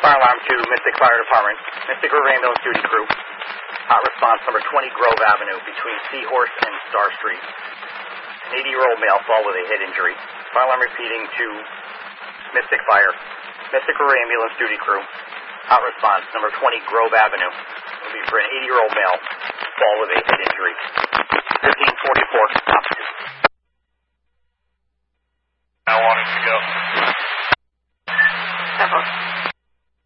Fire alarm to Mystic Fire Department. Mystic River Ambulance Duty Crew. Hot response number 20 Grove Avenue between Seahorse and Star Street. An 80-year-old male fall with a head injury. Fire alarm repeating to Mystic Fire. Mystic River Ambulance Duty Crew. Hot response number 20 Grove Avenue. Will be for an 80-year-old male fall with a head injury. 1544, opposite.